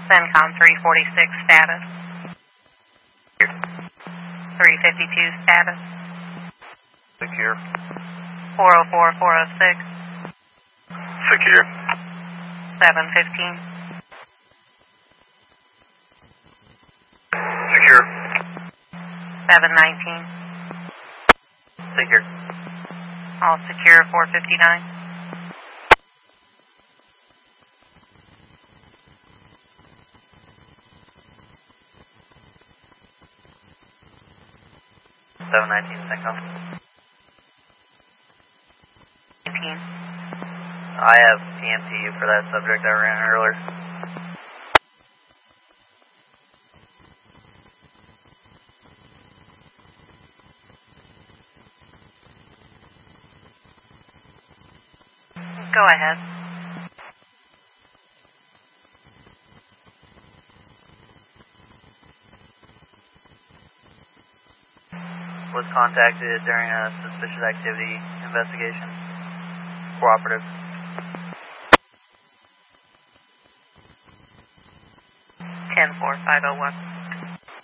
CENTCOM 346 status. 352 status. Secure. 404, 406. Secure. 715. Secure. 719. Secure. All secure 459. CENTCOM. 19. I have PMTU for that subject I ran earlier. Go ahead. Was contacted during a suspicious activity investigation. Cooperative. 10-4-501.